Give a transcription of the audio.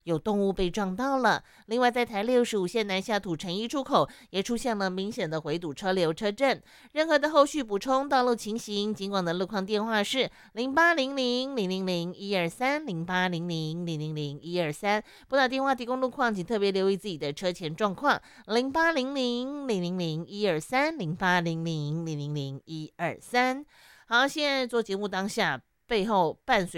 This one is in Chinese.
有动物被撞到了。另外，在台65线南下土城一出口也出现了明显的回堵车流车阵。任何的后续补充道路情形，尽管的路况电话是0800-000-123，0800-000-123。拨打电话提供路况，请特别留意自己的车前状况。0800-000-123，0800-000-123。好，现在做节目当下，背后伴随